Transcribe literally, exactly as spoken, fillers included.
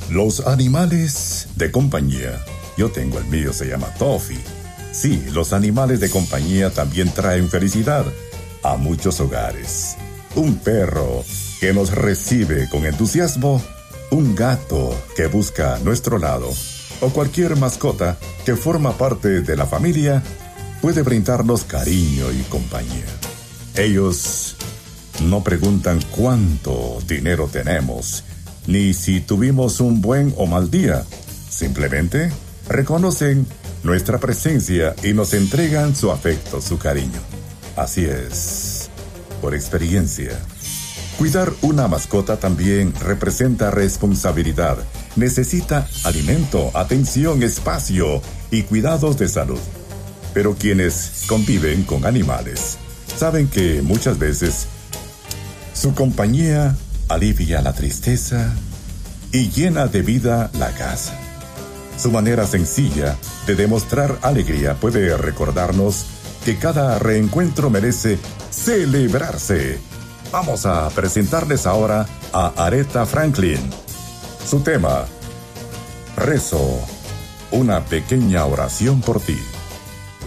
Los animales de compañía. Yo tengo el mío, se llama Toffee. Sí, los animales de compañía también traen felicidad a muchos hogares. Un perro que nos recibe con entusiasmo, un gato que busca a nuestro lado, o cualquier mascota que forma parte de la familia puede brindarnos cariño y compañía. Ellos no preguntan cuánto dinero tenemos, ni si tuvimos un buen o mal día. Simplemente reconocen nuestra presencia y nos entregan su afecto, su cariño. Así es, por experiencia. Cuidar una mascota también representa responsabilidad. Necesita alimento, atención, espacio y cuidados de salud. Pero quienes conviven con animales saben que muchas veces su compañía alivia la tristeza y llena de vida la casa. Su manera sencilla de demostrar alegría puede recordarnos que cada reencuentro merece celebrarse. Vamos a presentarles ahora a Aretha Franklin. Su tema, Rezo, una pequeña oración por ti.